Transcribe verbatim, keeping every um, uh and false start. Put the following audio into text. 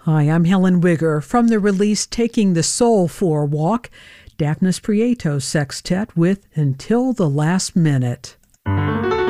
Hi, I'm Helen Wigger. From the release Taking the Soul for a Walk, Daphnus Prieto Sextet with Until the Last Minute.